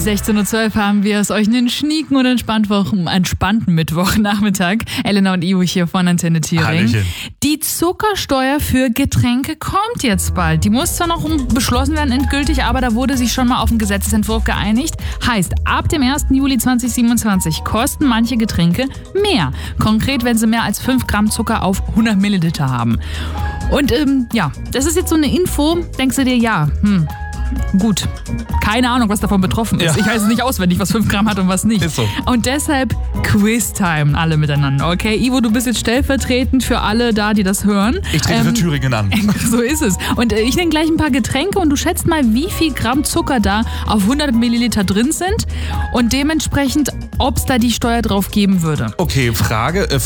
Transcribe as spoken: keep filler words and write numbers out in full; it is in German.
sechzehn Uhr zwölf haben wir es euch einen schnieken und entspannten, entspannten Mittwochnachmittag. Elena und Ivo hier von Antenne Thüringen. Hallöchen. Die Zuckersteuer für Getränke kommt jetzt bald. Die muss zwar noch beschlossen werden endgültig, aber da wurde sich schon mal auf einen Gesetzesentwurf geeinigt. Heißt, ab dem ersten Juli zweitausendsiebenundzwanzig kosten manche Getränke mehr. Konkret, wenn sie mehr als fünf Gramm Zucker auf hundert Milliliter haben. Und ähm, ja, das ist jetzt so eine Info. Denkst du dir, ja, hm, gut, keine Ahnung, was davon betroffen ist. Ja. Ich weiß es nicht auswendig, was fünf Gramm hat und was nicht. Ist so. Und deshalb Quiz-Time, alle miteinander, okay? Ivo, du bist jetzt stellvertretend für alle da, die das hören. Ich trete für Thüringen an. So ist es. Und äh, ich nenne gleich ein paar Getränke und du schätzt mal, wie viel Gramm Zucker da auf hundert Milliliter drin sind und dementsprechend, ob es da die Steuer drauf geben würde. Okay, Frage. Äh,